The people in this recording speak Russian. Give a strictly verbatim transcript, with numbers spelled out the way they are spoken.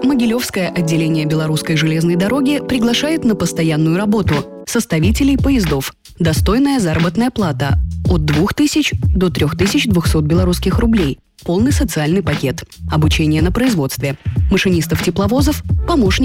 Могилевское отделение Белорусской железной дороги приглашает на постоянную работу составителей поездов. Достойная заработная плата от двух тысяч до трёх тысяч двухсот белорусских рублей. Полный социальный пакет. Обучение на производстве. Машинистов тепловозов, помощников